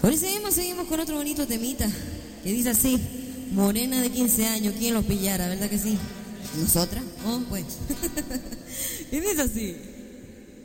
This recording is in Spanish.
Hoy seguimos con otro bonito temita que dice así: morena de 15 años, ¿quién los pillara? ¿Verdad que sí? ¿Nosotras? Oh, pues. Y dice así.